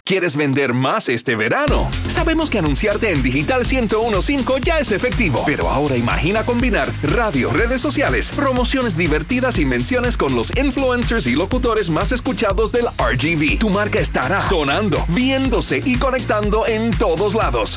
¿Quieres vender más este verano? Sabemos que anunciarte en Digital 101.5 ya es efectivo, pero ahora imagina combinar radio, redes sociales, promociones divertidas y menciones con los influencers y locutores más escuchados del RGV. Tu marca estará sonando, viéndose y conectando en todos lados.